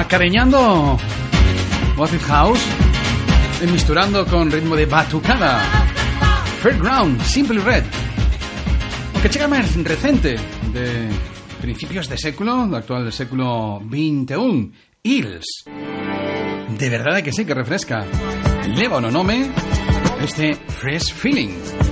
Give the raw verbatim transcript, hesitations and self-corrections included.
acareñando Acid House, misturando con ritmo de batucada. Fairground, Simply Red. Aunque llega más reciente, de principios de século, de actual del século veintiuno, Hills. De verdad que sí que refresca. Leva o no nome este Fresh Feeling.